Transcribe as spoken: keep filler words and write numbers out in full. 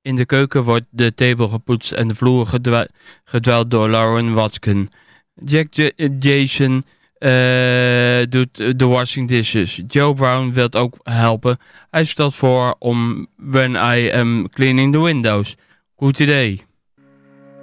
In de keuken wordt de tafel gepoetst en de vloer gedwa- gedweld door Lauren Watkin. Jack J- Jason uh, doet de washing dishes. Joe Brown wil ook helpen. Hij stelt voor om when I am cleaning the windows. Goed idee.